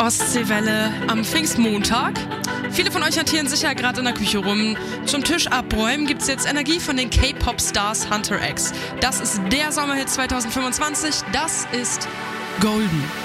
Ostseewelle am Pfingstmontag. Viele von euch hantieren sicher gerade in der Küche rum. Zum Tisch abräumen gibt's jetzt Energie von den K-Pop-Stars Hunter X. Das ist der Sommerhit 2025. Das ist Golden.